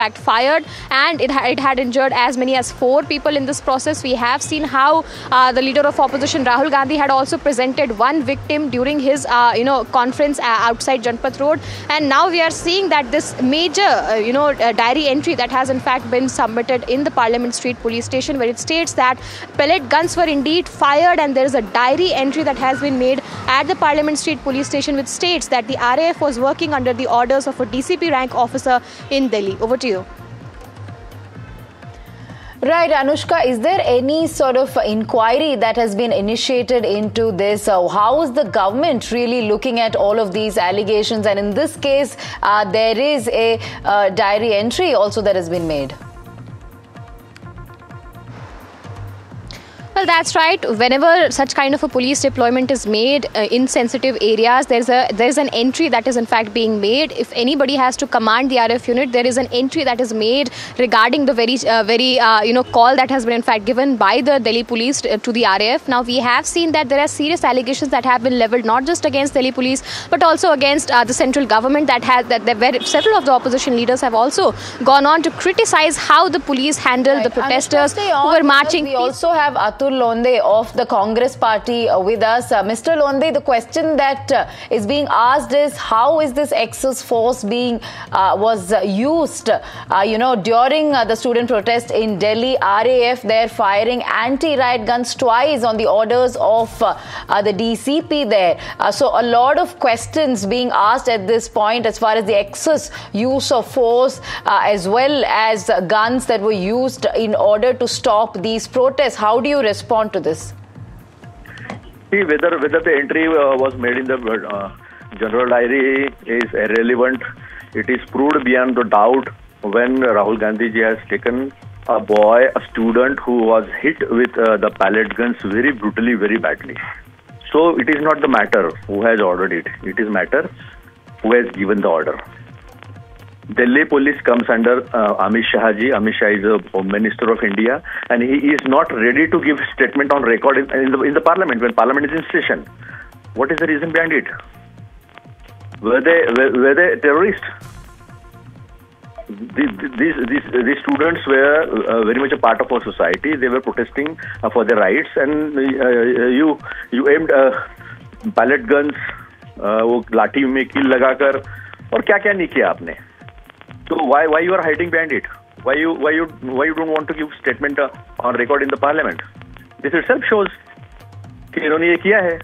fired, and it had injured as many as 4 people in this process. We have seen how the leader of opposition Rahul Gandhi had also presented one victim during his conference outside Janpath Road, and now we are seeing that this major diary entry that has in fact been submitted in the Parliament Street police station, where it states that pellet guns were indeed fired, and there is a diary entry that has been made at the Parliament Street police station which states that the RAF was working under the orders of a DCP rank officer in Delhi. Over to you. Right, Anushka, is there any sort of inquiry that has been initiated into this? How is the government really looking at all of these allegations? And in this case, there is a diary entry also that has been made. Well, that's right. Whenever such kind of a police deployment is made in sensitive areas, there's an entry that is in fact being made. If anybody has to command the RF unit, there is an entry that is made regarding the very call that has been in fact given by the Delhi police to the RAF. Now we have seen that there are serious allegations that have been leveled not just against Delhi police but also against the central government, where several of the opposition leaders have also gone on to criticize how the police handled the protesters who were marching. We also have Atul Londe of the Congress party with us. Mr. Londe, the question that is being asked is, how is this excess force was used during the student protest in Delhi? RAF there firing anti-riot guns twice on the orders of the DCP there. So a lot of questions being asked at this point as far as the excess use of force as well as guns that were used in order to stop these protests. How do you respond to this? See, whether the entry was made in the general diary is irrelevant. It is proved beyond the doubt when Rahul Gandhi ji has taken a student who was hit with the pellet guns very brutally, very badly. So it is not the matter who has ordered it. It is matter who has given the order. Delhi police comes under Amit Shah ji. Amit Shah is the Home Minister of India, and he is not ready to give statement on record in the Parliament when Parliament is in session. What is the reason behind it? Were they terrorists? These students were very much a part of our society. They were protesting for their rights, and you aimed pellet guns, वो लाठी में कील लगाकर, और क्या नहीं किया आपने? So why you are hiding behind it? Why you don't want to give statement on record in the Parliament? This itself shows कि इन्होंने ये किया है.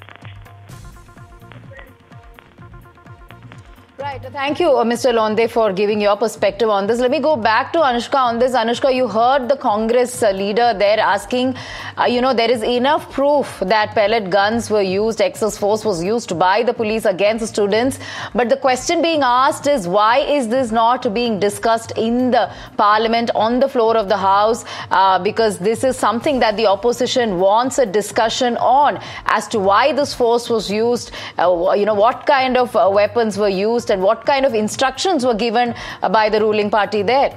Right. Thank you, Mr. Londe, for giving your perspective on this. Let me go back to Anushka on this. Anushka, you heard the Congress leader there asking, there is enough proof that pellet guns were used, excess force was used by the police against the students. But the question being asked is, why is this not being discussed in the Parliament, on the floor of the House? Because this is something that the opposition wants a discussion on as to why this force was used, what kind of weapons were used, and what kind of instructions were given by the ruling party there.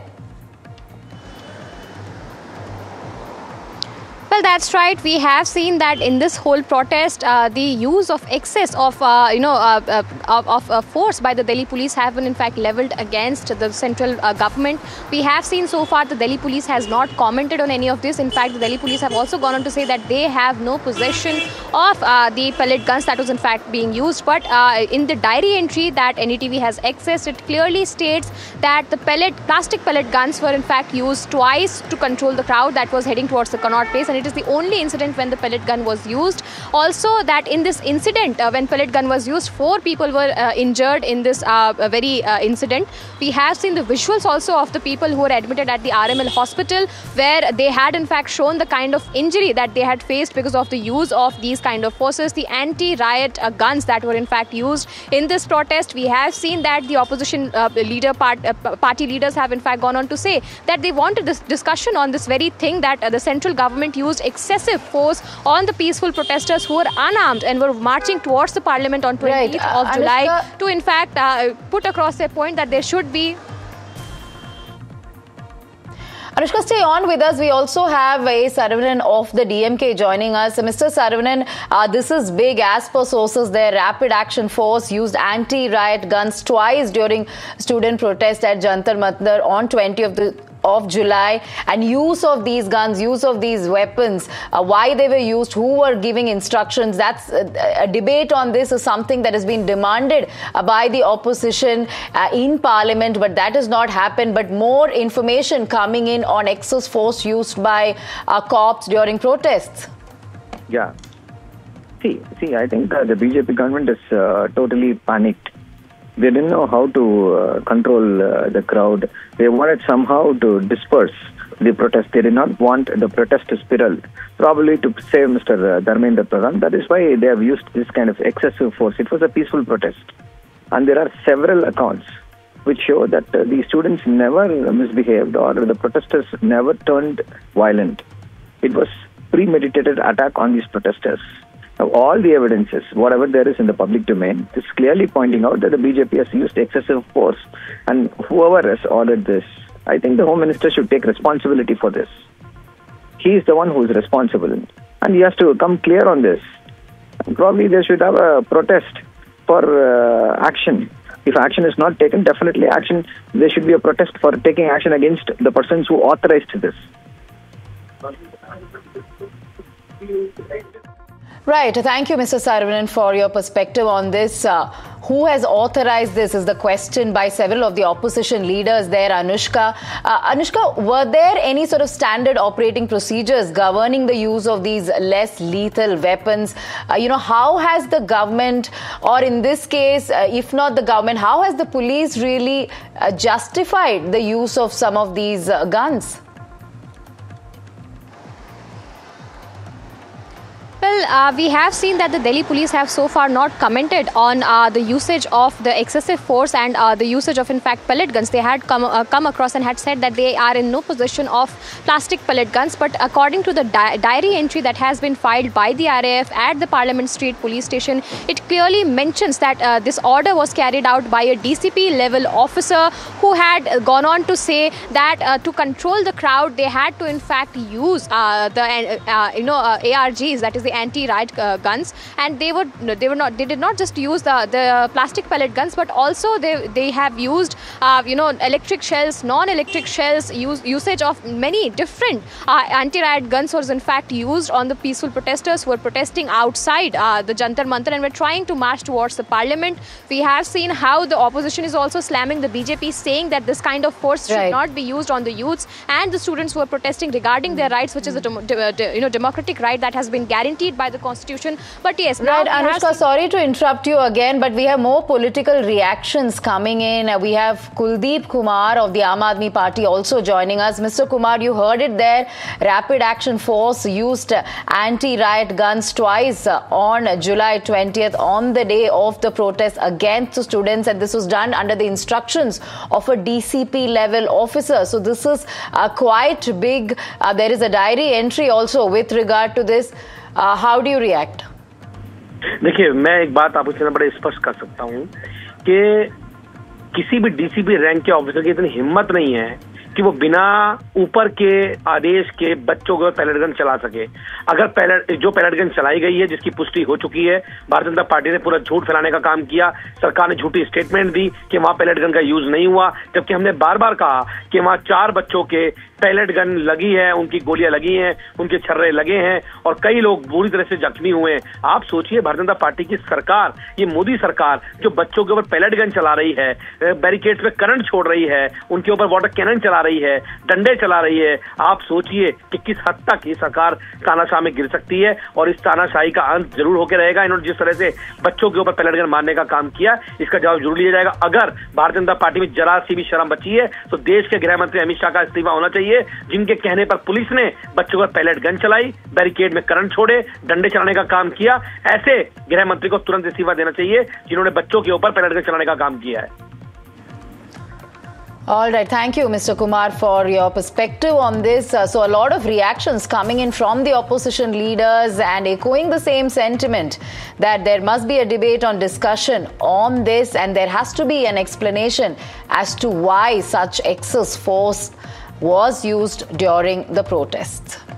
Well, that's right. We have seen that in this whole protest, the use of excess of force by the Delhi police have been in fact leveled against the central government. We have seen so far the Delhi police has not commented on any of this. In fact, the Delhi police have also gone on to say that they have no possession of the pellet guns that was in fact being used. But in the diary entry that NDTV has accessed, it clearly states that the plastic pellet guns were in fact used twice to control the crowd that was heading towards the Connaught Place, and it is the only incident when the pellet gun was used. Also, that in this incident, when pellet gun was used, 4 people were injured in this very incident. We have seen the visuals also of the people who were admitted at the RML hospital, where they had in fact shown the kind of injury that they had faced because of the use of these kind of forces, the anti-riot guns that were in fact used in this protest. We have seen that the opposition party leaders have in fact gone on to say that they wanted this discussion on this very thing, that the central government used excessive force on the peaceful protesters who were unarmed and were marching towards the Parliament on 28th of July to in fact put across their point that there should be. Anushka, stay on with us. We also have A. Saravanan of the DMK joining us. Mr. Saravanan, this is big. As per sources, their rapid action force used anti-riot guns twice during student protest at Jantar Mantar on 20th of July, and use of these guns, use of these weapons, why they were used, who were giving instructions. That's a debate on this is something that has been demanded by the opposition in Parliament, but that has not happened. But more information coming in on excess force used by cops during protests. Yeah. See, I think the BJP government is totally panicked. They didn't know how to control the crowd. They wanted somehow to disperse the protest. They did not want the protest to spiral, probably to save Mr. Dharmendra Pradhan. That is why they have used this kind of excessive force. It was a peaceful protest. And there are several accounts which show that the students never misbehaved or the protesters never turned violent. It was premeditated attack on these protesters. Now, all the evidences, whatever there is in the public domain, is clearly pointing out that the BJP has used excessive force. And whoever has ordered this, I think the Home Minister should take responsibility for this. He is the one who is responsible. And he has to come clear on this. Probably they should have a protest for action. If action is not taken, definitely action. There should be a protest for taking action against the persons who authorized this. Right. Thank you, Mr. Saravanan, for your perspective on this. Who has authorized this is the question by several of the opposition leaders there, Anushka. Anushka, were there any sort of standard operating procedures governing the use of these less lethal weapons? How has the government, or in this case, if not the government, how has the police really justified the use of some of these guns? Well, we have seen that the Delhi police have so far not commented on the usage of the excessive force and the usage of, in fact, pellet guns. They had come across and had said that they are in no possession of plastic pellet guns. But according to the diary entry that has been filed by the RAF at the Parliament Street police station, it clearly mentions that this order was carried out by a DCP level officer who had gone on to say that to control the crowd, they had to, in fact, use ARGs, that is the anti-riot guns, and they did not just use the plastic pellet guns, but also they have used electric shells, non-electric shells, usage of many different anti-riot guns was in fact used on the peaceful protesters who were protesting outside the Jantar Mantar and were trying to march towards the Parliament. We have seen how the opposition is also slamming the BJP, saying that this kind of force should not be used on the youths and the students who are protesting regarding their rights, which is a democratic right that has been guaranteed by the constitution. But yes, right, Anushka, sorry to interrupt you again, but we have more political reactions coming in. We have Kuldeep Kumar of the Aam Aadmi Party also joining us. Mr. Kumar, you heard it there. Rapid Action Force used anti-riot guns twice on July 20th on the day of the protest against the students, and this was done under the instructions of a DCP level officer. So this is quite big. There is a diary entry also with regard to this. How do you react? देखिए, मैं एक बात आपको चलना बड़े स्पष्ट कर सकता हूँ कि किसी भी डीसीपी रैंक के ऑफिसर की इतनी हिम्मत नहीं है कि वो बिना ऊपर के आदेश के बच्चों को पैलेट गन चला सके। अगर जो पैलेट गन चलाई गई है, जिसकी पुष्टि हो चुकी है, भारतीय जनता पार्टी ने पूरा झूठ फैलाने का काम किया। सरकार ने झूठी स्टेटमेंट दी कि वहां पैलेट गन का यूज नहीं हुआ, जबकि हमने बार बार कहा कि वहां 4 बच्चों के पैलेट गन लगी है, उनकी गोलियां लगी हैं, उनके छर्रे लगे हैं और कई लोग बुरी तरह से जख्मी हुए हैं। आप सोचिए, भारतीय जनता पार्टी की सरकार, ये मोदी सरकार जो बच्चों के ऊपर पैलेट गन चला रही है, बैरिकेड्स में करंट छोड़ रही है, उनके ऊपर वाटर कैनन चला रही है, डंडे चला रही है। आप सोचिए कि किस हद तक ये सरकार तानाशाह में गिर सकती है, और इस तानाशाही का अंत जरूर होकर रहेगा। इन्होंने जिस तरह से बच्चों के ऊपर पैलेट गन मारने का काम किया, इसका जवाब जरूर लिया जाएगा। अगर भारतीय जनता पार्टी में जरा सी भी शर्म बची है तो देश के गृह मंत्री अमित शाह का इस्तीफा होना चाहिए, जिनके कहने पर पुलिस ने बच्चों पर पैलेट गन चलाई, बैरिकेड में करंट छोड़े, डंडे चलाने का काम किया। ऐसे गृह मंत्री को तुरंत इस्तीफा देना चाहिए जिन्होंने बच्चों के ऊपर पैलेट गन चलाने का काम किया है। All right. Thank you, Mr. Kumar, for your perspective on this. So a lot of reactions coming in from the opposition leaders and echoing the same sentiment that there must be a debate on discussion on this, and there has to be an explanation as to why such excess force was used during the protests.